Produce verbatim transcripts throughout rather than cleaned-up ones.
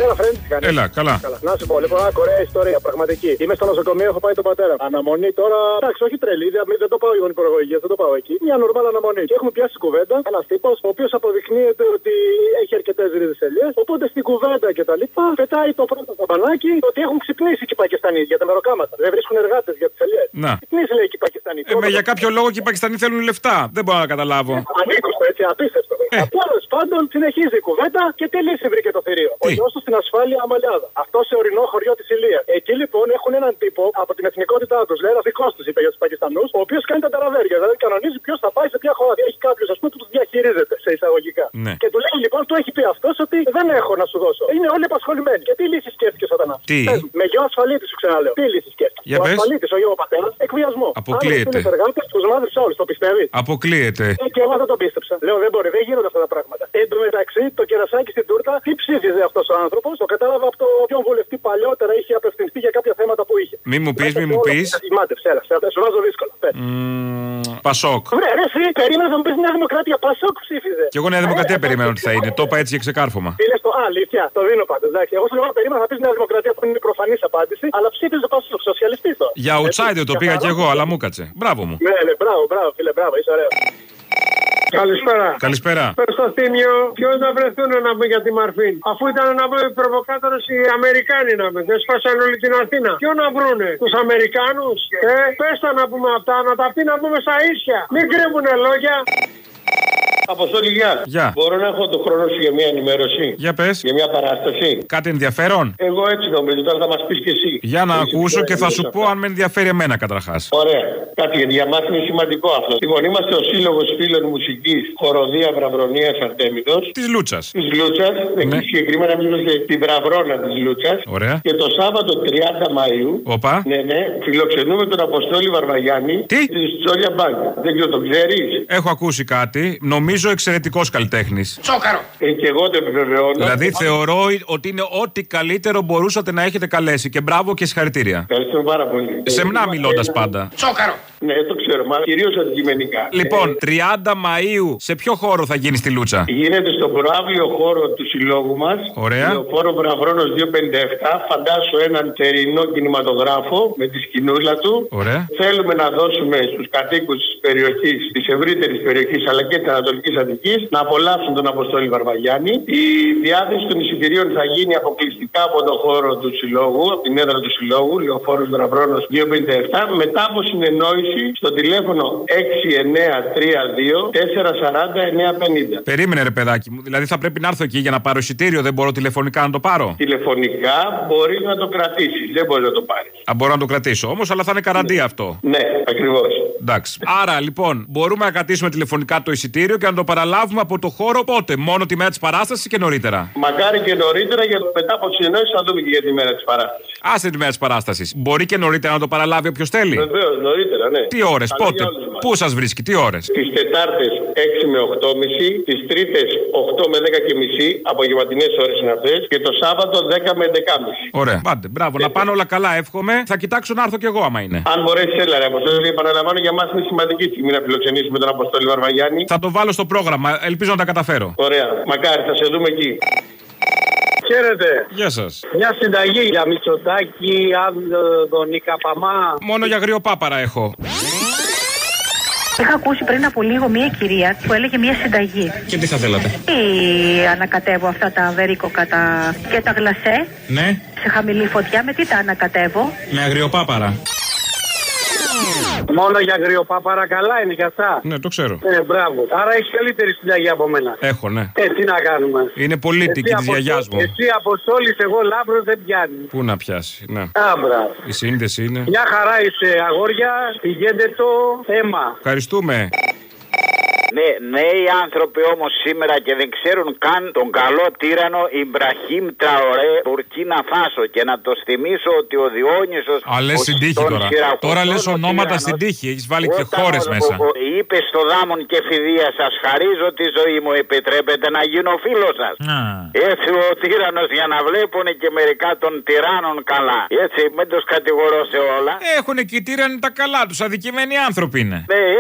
Καλησπέρα, friend. Έλα, καλά. καλά. Να σου πω, λοιπόν, ένα κορέα ιστορία, πραγματική. Είμαι στο νοσοκομείο, έχω πάει τον πατέρα. Αναμονή τώρα. Εντάξει, όχι τρελή, δεν το πάω για γονιπροεργολογία, δεν το πάω εκεί. Μια νορμάλ αναμονή. Και έχουμε πιάσει κουβέντα ένα τύπο, ο οποίο αποδεικνύεται ότι έχει αρκετέ ρίζες ελιές. Οπότε στην κουβέντα και τα λοιπά πετάει το πρώτο καμπανάκι ότι έχουν ξυπνήσει και οι Πακιστανοί για τα μεροκάματα. Δεν βρίσκουν εργάτες για τις ελιές. Να. Ξυπνήσει, λέει, και οι Πακιστανοί. Ε, με, για κάποιο λόγο και οι Πακιστανοί θέλουν λεφτά. Δεν μπορώ να καταλάβω. Ανήκουστο, έτσι, απίστευτο. Ε. Τέλος πάντων, συνεχίζει η κουβέντα και τι λύση βρήκε το θηρίο. Ο γιος του στην ασφάλεια Αμαλιάδα. Αυτό σε ορεινό χωριό της Ηλίας. Εκεί λοιπόν έχουν έναν τύπο από την εθνικότητά τους, λέει ένα δικό του, είπε για τους Πακιστανούς, ο οποίος κάνει τα ταραβέρια. Δηλαδή κανονίζει ποιος θα πάει σε ποια χώρα. Έχει κάποιος, ας πούμε, που τους διαχειρίζεται σε εισαγωγικά. Ναι. Και του λέει λοιπόν, του έχει πει αυτός ότι δεν έχω να σου δώσω. Είναι όλοι απασχολημένοι. Και τι λύση σκέφτηκε όταν αυτό. Τι. Με γιο ασφαλίτη σου ξαναλέω. Τι λύση σκέφτηκε. Για ο πες. ασφαλίτης, ο γιο πατέρας, εκβιασμό. Αποκλείεται. Τους εργάτες, τους μάδες όλους, το πιστεύει. Αποκλείεται. Ε, και εγώ δεν το πίστεψα. Λέω δεν μπορεί, δεν γίνονται αυτά τα πράγματα. Εν τω μεταξύ, το κερασάκι στην τούρτα, τι ψήφιζε αυτό ο άνθρωπο, το κατάλαβα από το ποιον βουλευτή παλιότερα είχε απευθυνθεί για κάποια θέματα που είχε. Μη μου πει, μη μου πει. Μάντεψε, έλα, σου βάζω δύσκολα. Πασόκ. Βρε, ρε, εσύ, περίμενα να μου πει Νέα Δημοκρατία. Πασόκ ψήφιζε. Και εγώ Νέα Δημοκρατία περιμένω ότι θα είναι. Το είπα έτσι για ξεκάρφωμα. Είναι στο α, αλήθεια, το δίνω πάντα. Εντάξει, εγώ σου λέω περίμενα να πει Νέα Δημοκρατία που είναι η προφανή απάντηση, αλλά ψήφιζε Πασόκ, σοσιαλιστή το. Για outsider το πήγα κι εγώ, αλλά μου κάτσε. Μπράβο μου. Ναι, ναι, μπράβο, μπράβο, φίλε, μπράβο, είσαι ωραίο. Καλησπέρα. Καλησπέρα. Πες στο Θήμιο, ποιος να βρεθούν να πούμε για τη Μαρφίν. Αφού ήταν να πούμε οι προβοκάτορες οι Αμερικάνοι να πούμε. Δεν σπάσαν όλη την Αθήνα. Ποιο να βρούνε, τους Αμερικάνους. Ε, πες τα να πούμε αυτά, να τα πει να πούμε στα ίσια. Μην κρύβουνε λόγια. Αποστόλη, γεια. Γεια. Μπορώ να έχω το χρόνο σου για μια ενημέρωση? Για πες. Για μια παράσταση. Κάτι ενδιαφέρον? Εγώ έτσι νομίζω, τώρα θα μας πεις και εσύ. Για να Εσύ ακούσω και θα σου αυτά. πω αν με ενδιαφέρει εμένα καταρχάς. Ωραία. Κάτι γιατί για μας είναι σημαντικό αυτό. Λοιπόν, είμαστε ο Σύλλογος Φίλων Μουσικής Χοροδία Βραβρονίας Αρτέμιδος. Της Λούτσας. Της Λούτσας. Ναι. Εκεί συγκεκριμένα μιλούμε για την Βραβρώνα της Λούτσας. Ωραία. Και το Σάββατο τριάντα Μαΐου. Όπα. Ναι, ναι. Φιλοξενούμε τον Αποστόλη Βαρβαγιάννη. Τι? Της Τζόλια Μπάνκ. Δεν ξέρω, το ξέρεις? Έχω ακούσει κάτι. Νομίζω εξαιρετικός καλλιτέχνης. Τσόκαρο. Ε, και εγώ το επιβεβαιώνω. Δηλαδή θεωρώ ότι είναι ό,τι καλύτερο μπορούσατε να έχετε καλέσει. Και μπράβο και συγχαρητήρια. Ευχαριστώ πάρα πολύ. Σεμνά μιλώντας πάντα. Τσόκαρο. Ναι, το ξέρω, μα κυρίως αντικειμενικά. Λοιπόν, τριάντα Μαΐου, σε ποιο χώρο θα γίνει στη Λούτσα? Γίνεται στον προαύλιο χώρο του συλλόγου μας. Ωραία. Λεωφόρο Βραβρώνος διακόσια πενήντα επτά. Φαντάσου έναν τερινό κινηματογράφο με τη σκηνούλα του. Ωραία. Θέλουμε να δώσουμε στους κατοίκους της περιοχής, της ευρύτερης περιοχής αλλά και της Ανατολικής Αττικής να απολαύσουν τον Αποστόλη Βαρβαγιάννη. Η διάθεση των εισιτηρίων θα γίνει αποκλειστικά από τον χώρο του συλλόγου, από την έδρα του συλλόγου, Λεωφόρος Βραβρώνος διακόσια πενήντα επτά, μετά από συνεννόηση στο τηλέφωνο έξι εννιά τρία δύο τέσσερα τέσσερα μηδέν εννιά πενήντα. Περίμενε, ρε παιδάκι μου. Δηλαδή θα πρέπει να έρθω εκεί για να πάρω εισιτήριο. Δεν μπορώ τηλεφωνικά να το πάρω? Τηλεφωνικά μπορείς να το κρατήσεις. Δεν μπορείς να το πάρεις. Α, μπορώ να το κρατήσω όμως, αλλά θα είναι καραντία αυτό. Ναι, ακριβώς. Εντάξει. Άρα λοιπόν, μπορούμε να κρατήσουμε τηλεφωνικά το εισιτήριο και να το παραλάβουμε από το χώρο πότε? Μόνο τη μέρα της παράστασης και νωρίτερα? Μακάρι και νωρίτερα, για μετά από τις συνεννόησεις θα δούμε και για τη μέρα της παράστασης. Άσε τη μέρα της παράστασης. Μπορεί και νωρίτερα να το παραλάβει όποιος θέλει? Βεβαίως, νωρίτερα, ναι. Τι ώρες, πότε? Πού σας βρίσκει, τι ώρες? Τις Τετάρτες έξι με οκτώ και μισή, τις Τρίτες οκτώ με δέκα και μισή, απογευματινές ώρες είναι αυτές, και το Σάββατο δέκα με έντεκα και μισή. Ωραία. Πάντε, μπράβο, να πάνε όλα καλά, εύχομαι. Θα κοιτάξω να έρθω κι εγώ άμα είναι. Αν μπορέσει, έλα ρε Αποστόλη, επαναλαμβάνω, για μας είναι σημαντική στιγμή να φιλοξενήσουμε τον Αποστόλη Βαρβαγιάννη. Θα το βάλω στο πρόγραμμα, ελπίζω να τα καταφέρω. Ωραία, μακάρι, θα σε δούμε εκεί. Χαίρετε. Γεια σας. Μια συνταγή για Μητσοτάκη, Άδωνη, Καπαμά. Μόνο για γριοπάπαρα έχω. Είχα ακούσει πριν από λίγο μία κυρία που έλεγε μία συνταγή. Και τι θα θέλατε? Ή ανακατεύω αυτά τα βερίκοκα τα... και τα γλασέ. Ναι. Σε χαμηλή φωτιά, με τι τα ανακατεύω? Με αγριοπάπαρα. Μόνο για αγριοπάπαρα καλά είναι και αυτά. Ναι, το ξέρω. Ε, μπράβο. Άρα έχει καλύτερη συνταγή από μένα. Έχω, ναι. Ε, τι να κάνουμε. Είναι πολίτικη τη γιαγιάς μου. Εσύ Αποστόλης, εγώ Λάμπρος, δεν πιάνει. Πού να πιάσει, ναι. Α, μπράβο. Η σύνδεση είναι. Μια χαρά είσαι, αγόρια. Πηγαίνετε το αίμα. Ευχαριστούμε. Ναι, νέοι άνθρωποι όμως σήμερα και δεν ξέρουν καν τον καλό τύρανο Ιμπραχήμ Τραορέ, Μπουρκίνα Φάσο. Και να το θυμίσω ότι ο Διόνυσος. Α, λες στην τύχη τώρα. Τώρα λες ονόματα στην τύχη. Έχεις βάλει και χώρες μέσα. Είπε στο Δάμον και Φιδία, σας χαρίζω τη ζωή μου, επιτρέπετε να γίνω φίλος σας. Έτσι ο τύρανος, για να βλέπουν και μερικά των τυράννων καλά. Έτσι, μην τους κατηγορώ σε όλα. Έχουν και οι τύρανοι τα καλά τους. Αδικημένοι άνθρωποι είναι. Ναι,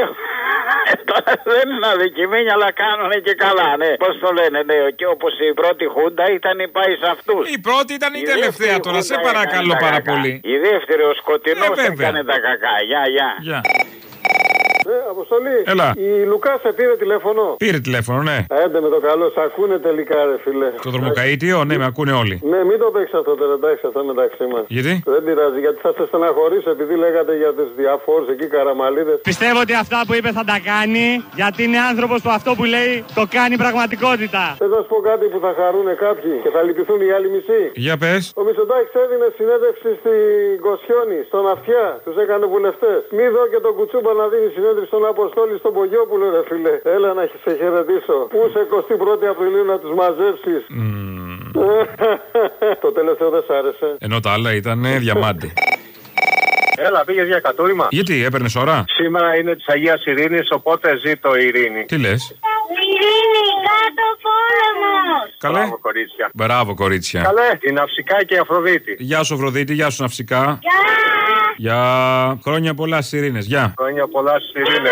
Τώρα δεν είναι αδικημένοι, αλλά κάνουν και καλά, ναι. Πώς το λένε, ναι. Και όπως η πρώτη χούντα ήταν η πάει σε αυτούς. Η πρώτη ήταν η, η τελευταία τώρα, σε παρακαλώ πάρα πολύ. Η δεύτερη, ο σκοτεινός, ε, έκανε τα κακά. Γεια, γεια. Γεια. Ε, Αποστολή. Έλα. Η Λουκά σε πήρε τηλέφωνο. Πήρε τηλέφωνο, ναι. Έντε με το καλό, σε ακούνε τελικά, ρε φίλε. Το δρομοκαΐτιο, ναι, με ακούνε όλοι. Ναι, μην το παίξει αυτό τώρα, εντάξει, αυτό μεταξύ μας. Γιατί? Δεν πειράζει, γιατί θα σε στεναχωρήσω επειδή λέγατε για τους διαφόρους εκεί καραμαλίδες. Πιστεύω ότι αυτά που είπε θα τα κάνει, γιατί είναι άνθρωπος που αυτό που λέει το κάνει πραγματικότητα. Θες να σου πω κάτι που θα χαρούνε κάποιοι και θα λυπηθούν οι άλλοι μισοί. Για πες. Ο Μητσοτάκης έδινε συνέντευξη στην Κοσιόνη, στον Αυτιά, τους έκανε βουλευτές. Μη δω και τον Κουτσούμπα να δίνει συνέντευξη στον Αποστόλη στον Πογιόπουλο, ρε φίλε. Έλα να σε χαιρετήσω. Πού σε εικοστή πρώτη Απριλίου να τους μαζέψεις. Mm. Το τελευταίο δεν σ' άρεσε. Ενώ τα άλλα ήταν διαμάντι. Έλα, πήγες για κατούριμα. Γιατί, έπαιρνες ώρα? Σήμερα είναι της Αγίας Ειρήνης, οπότε ζήτω η ειρήνη. Τι λες? Ειρήνη, κάτω πόλεμος. Καλέ. Μπράβο, κορίτσια. Μπράβο, κορίτσια. Καλέ, η Ναυσικά και η Αφροδίτη. Γεια σου, Αφροδίτη, γεια σου, Ναυσικά. Γεια. Για χρόνια πολλά στις Ειρήνες, γεια. Χρόνια πολλά στις Ειρήνες.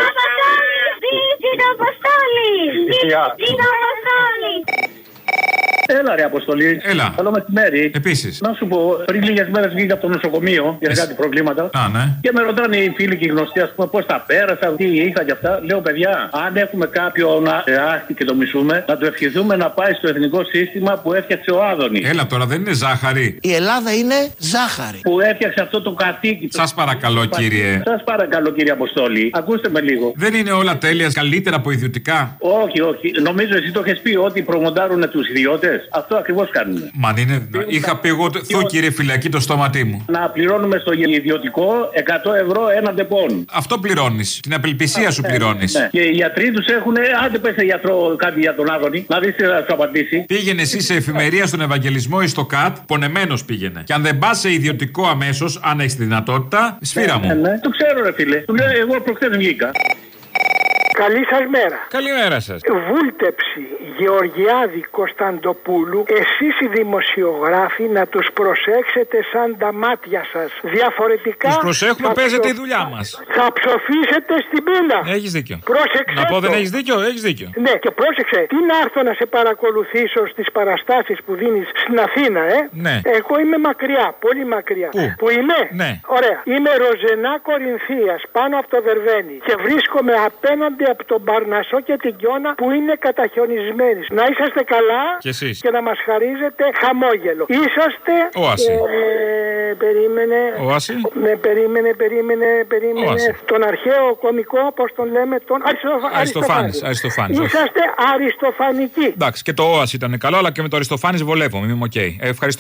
Την Αποστόλη. Γεια. Την Αποστόλη. Έλα ρε Αποστολή. Έλα. Καλό μεσημέρι. Επίσης. Να σου πω, πριν λίγες μέρες βγήκα από το νοσοκομείο για κάτι προβλήματα. Α, ναι. Και με ρωτάνε οι φίλοι και οι γνωστοί, ας πούμε, πώς τα πέρασα, τι είχα και αυτά. Λέω, παιδιά, αν έχουμε κάποιον να άσχει και το μισούμε, να του ευχηθούμε να πάει στο εθνικό σύστημα που έφτιαξε ο Άδωνης. Έλα τώρα, δεν είναι ζάχαρη. Η Ελλάδα είναι ζάχαρη. Που έφτιαξε αυτό το κατοίκι. Σας παρακαλώ, κύριε. Σας παρακαλώ, κύριε Αποστόλη. Ακούστε με λίγο. Δεν είναι όλα τέλεια, καλύτερα από ιδιωτικά? Όχι, όχι. Νομίζω εσύ το έχεις πει ότι προμοντάρουν τους ιδιώτες. Αυτό ακριβώς κάνουν. Μα είναι. Είχα πει εγώ, θου κύριε φυλακή το στόματί μου. Να πληρώνουμε στο ιδιωτικό εκατό ευρώ ένα ντεπών. Αυτό πληρώνεις. Την απελπισία σου πληρώνεις. Ναι. Και οι γιατροί τους έχουν. Άντε πες σε γιατρό κάτι για τον Άδωνη, να δεις τι θα σου απαντήσει. Πήγαινε εσύ σε εφημερία στον Ευαγγελισμό ή στο ΚΑΤ, πονεμένος πήγαινε. Και αν δεν πας σε ιδιωτικό αμέσως, αν έχεις τη δυνατότητα, σφύρα μου. Ναι, ναι. Το ξέρω, ρε φίλε. Του λέω, εγώ προχθές βγήκα. Καλή σας μέρα. Καλημέρα σας. Βούλτεψη Γεωργιάδη Κωνσταντοπούλου, εσείς οι δημοσιογράφοι να τους προσέξετε σαν τα μάτια σας. Διαφορετικά. Τους προσέχουμε, παίζετε ψω... η δουλειά μας. Θα ψοφήσετε στην πείνα. Έχεις δίκιο. Πρόσεξε. Να πω το. δεν έχεις δίκιο, έχεις δίκιο. Ναι, και πρόσεξε. Τι να έρθω να σε παρακολουθήσω στις παραστάσεις που δίνεις στην Αθήνα, ε. Ναι. Εγώ είμαι μακριά, πολύ μακριά. Πού? Που είμαι. Ναι. Ωραία. Είμαι Ροζενά Κορινθίας, πάνω από το Δερβαίνι. Και βρίσκομαι απέναντι από τον Παρνασσό και την Κιώνα που είναι καταχιονισμένοι. Να είσαστε καλά και, εσείς. Και να μας χαρίζετε χαμόγελο. Είσαστε. Όαση. Ε, περίμενε. Όαση. Ναι, περίμενε, περίμενε, περίμενε. Όαση. Τον αρχαίο κωμικό, πώς τον λέμε, τον Αριστοφάνης. Αριστοφάνης. Είσαστε αριστοφανικοί. Εντάξει, και το Όαση ήταν καλό, αλλά και με το Αριστοφάνης βολεύομαι. Είμαι οκ. Okay. Ε, ευχαριστώ.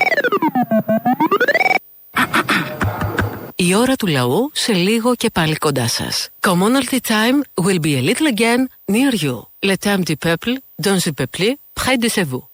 Η ώρα του λαού σε λίγο και πάλι κοντά σας. Commonalty time will be a little again near you. Le temps du peuple, dans le peuple, près de vous.